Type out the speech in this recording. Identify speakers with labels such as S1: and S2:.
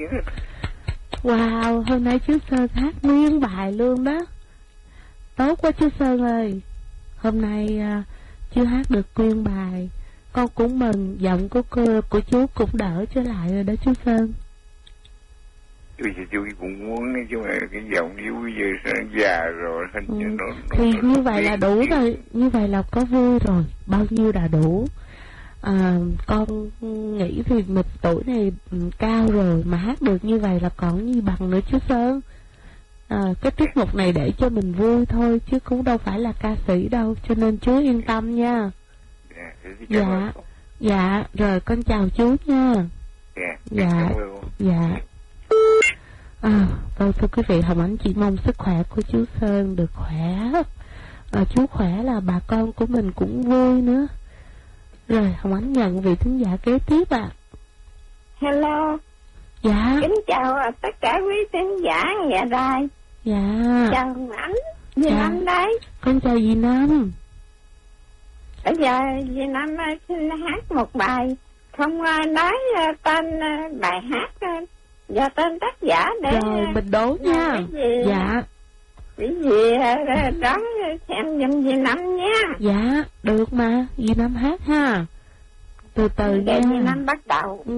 S1: Wow, hôm nay chú Sơn hát nguyên bài luôn đó. Tốt quá chú Sơn ơi. Hôm nay chú hát được nguyên bài. Con cũng mừng, giọng của chú cũng đỡ trở lại rồi đó chú Sơn.
S2: Chú cũng muốn nói chung là cái giọng vui giờ già rồi hình như nó
S1: thì như vậy là đủ rồi, như vậy là có vui rồi, bao nhiêu là đủ. Con nghĩ thì một tuổi này cao rồi mà hát được như vậy là còn gì bằng nữa chú Sơn. Cái tiết mục này để cho mình vui thôi chứ cũng đâu phải là ca sĩ đâu, cho nên chú yên tâm nha. Dạ rồi con chào chú nha. Dạ. Vâng thưa quý vị, Hồng Ánh chỉ mong sức khỏe của chú Sơn được khỏe. Chú khỏe là bà con của mình cũng vui nữa. Rồi Hồng Ánh nhận vị thính giả kế tiếp ạ.
S3: Hello.
S1: Dạ.
S3: Kính chào tất cả quý thính giả nhà đài.
S1: Dạ.
S3: Chào Hồng Ánh. Dì Năm đấy.
S1: Con chào dì Năm.
S3: Bây giờ dì Năm xin hát một bài, không nói tên bài hát và tên tác giả để
S1: rồi mình đố nha. Dạ.
S3: Cái gì đó xem giùm dì Năm nha.
S1: Dạ được mà, dì Năm hát ha. Từ từ nha.
S3: Dì Năm bắt đầu.